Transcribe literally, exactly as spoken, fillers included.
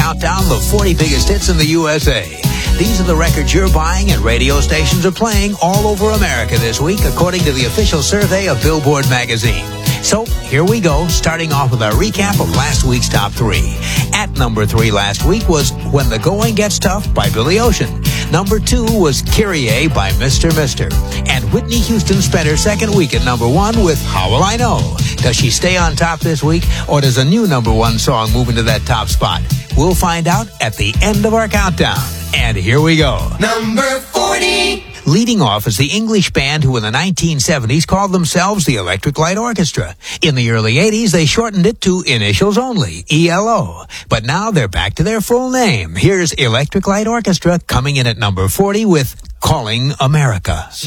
countdown, the forty biggest hits in the U S A. These are the records you're buying and radio stations are playing all over America this week, according to the official survey of Billboard magazine. So, here we go, starting off with a recap of last week's top three. At number three last week was When the Going Gets Tough by Billy Ocean. Number two was Kyrie by Mister Mister. And Whitney Houston spent her second week at number one with How Will I Know? Does she stay on top this week, or does a new number one song move into that top spot? We'll find out at the end of our countdown. And here we go. Number forty. Leading off is the English band who in the nineteen seventies called themselves the Electric Light Orchestra. In the early eighties, they shortened it to initials only, E L O. But now they're back to their full name. Here's Electric Light Orchestra coming in at number forty with Calling America.